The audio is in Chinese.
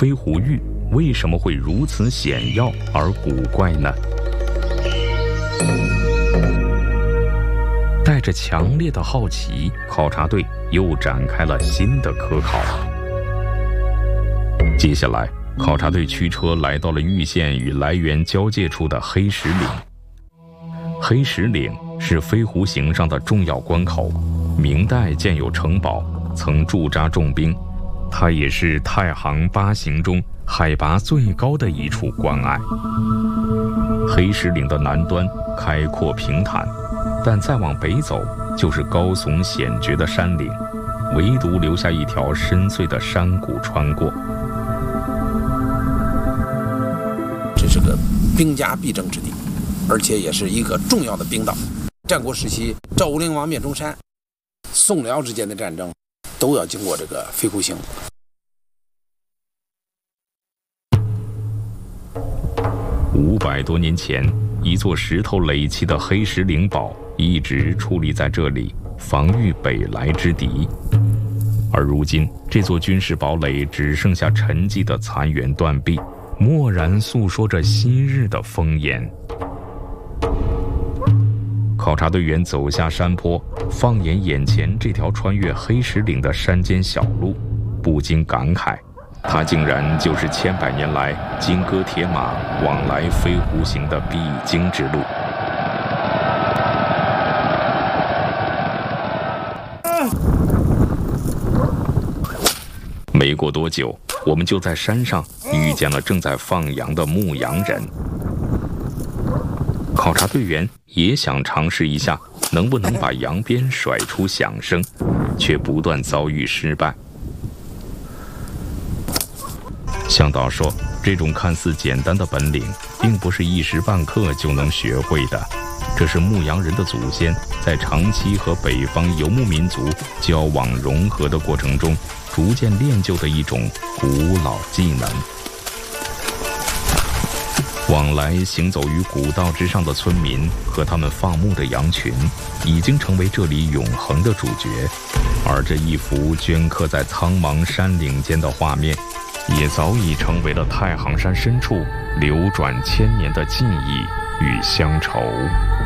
飞狐玉为什么会如此显要而古怪呢？带着强烈的好奇，考察队又展开了新的科考。接下来，考察队驱车来到了玉县与涞源交界处的黑石岭。黑石岭是飞狐行上的重要关口，明代建有城堡，曾驻扎重兵。它也是太行8行中海拔最高的一处关隘。黑石岭的南端开阔平坦，但再往北走就是高耸险绝的山岭，唯独留下一条深邃的山谷穿过。 这是个兵家必争之地，而且也是一个重要的兵道。战国时期，赵武灵王灭中山，宋辽之间的战争都要经过这个飞狐行。 500多年前，一座石头垒砌的黑石灵堡一直矗立在这里，防御北来之敌。而如今，这座军事堡垒只剩下沉寂的残垣断壁，蓦然诉说着昔日的丰颜。考察队员走下山坡，放眼眼前这条穿越黑石岭的山间小路，不禁感慨，它竟然就是千百年来金戈铁马往来飞狐行的必经之路。没过多久，我们就在山上遇见了正在放羊的牧羊人。考察队员也想尝试一下能不能把羊鞭甩出响声，却不断遭遇失败。向导说，这种看似简单的本领并不是一时半刻就能学会的，这是牧羊人的祖先在长期和北方游牧民族交往融合的过程中逐渐练就的一种古老技能。往来行走于古道之上的村民和他们放牧的羊群，已经成为这里永恒的主角，而这一幅镌刻在苍茫山岭间的画面，也早已成为了太行山深处流转千年的记忆与乡愁。